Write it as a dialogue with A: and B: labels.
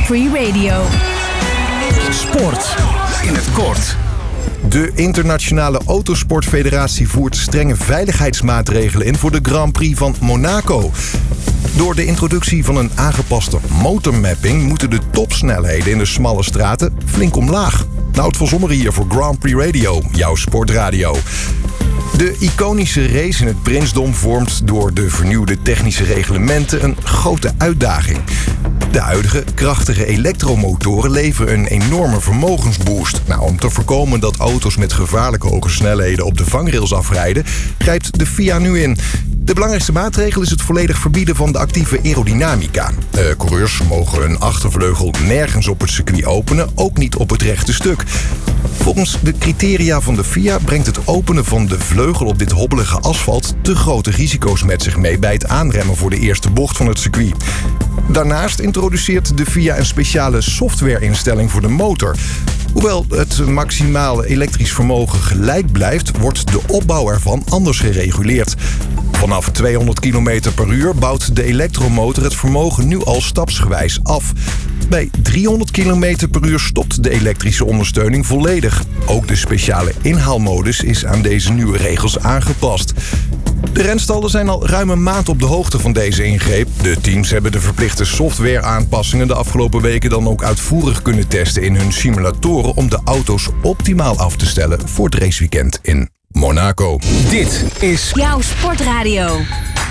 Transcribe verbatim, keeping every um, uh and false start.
A: Grand Prix Radio.
B: Sport in het kort.
C: De Internationale Autosportfederatie voert strenge veiligheidsmaatregelen in voor de Grand Prix van Monaco. Door de introductie van een aangepaste motormapping moeten de topsnelheden in de smalle straten flink omlaag. Nout van Zommeren hier voor Grand Prix Radio, jouw sportradio. De iconische race in het Prinsdom vormt door de vernieuwde technische reglementen een grote uitdaging. De huidige krachtige elektromotoren leveren een enorme vermogensboost. Nou, om te voorkomen dat auto's met gevaarlijke hoge snelheden op de vangrails afrijden, grijpt de F I A nu in. De belangrijkste maatregel is het volledig verbieden van de actieve aerodynamica. Uh, coureurs mogen hun achtervleugel nergens op het circuit openen, ook niet op het rechte stuk. Volgens de criteria van de F I A brengt het openen van de vleugel op dit hobbelige asfalt te grote risico's met zich mee bij het aanremmen voor de eerste bocht van het circuit. Daarnaast introduceert de F I A een speciale softwareinstelling voor de motor. Hoewel het maximale elektrisch vermogen gelijk blijft, wordt de opbouw ervan anders gereguleerd. Vanaf tweehonderd kilometer per uur bouwt de elektromotor het vermogen nu al stapsgewijs af. Bij driehonderd kilometer per uur stopt de elektrische ondersteuning volledig. Ook de speciale inhaalmodus is aan deze nieuwe regels aangepast. De renstallen zijn al ruim een maand op de hoogte van deze ingreep. De teams hebben de verplichte softwareaanpassingen de afgelopen weken dan ook uitvoerig kunnen testen in hun simulatoren om de auto's optimaal af te stellen voor het raceweekend in Monaco.
B: Dit is
A: jouw sportradio.